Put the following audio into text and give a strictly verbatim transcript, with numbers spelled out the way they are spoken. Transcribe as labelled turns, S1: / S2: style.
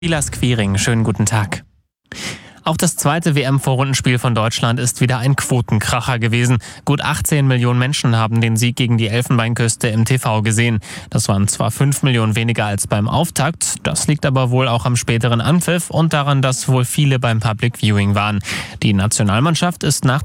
S1: Silas Quiring, schönen guten Tag. Auch das zweite W M-Vorrundenspiel von Deutschland ist wieder ein Quotenkracher gewesen. Gut achtzehn Millionen Menschen haben den Sieg gegen die Elfenbeinküste im T V gesehen. Das waren zwar fünf Millionen weniger als beim Auftakt, das liegt aber wohl auch am späteren Anpfiff und daran, dass wohl viele beim Public Viewing waren. Die Nationalmannschaft ist nach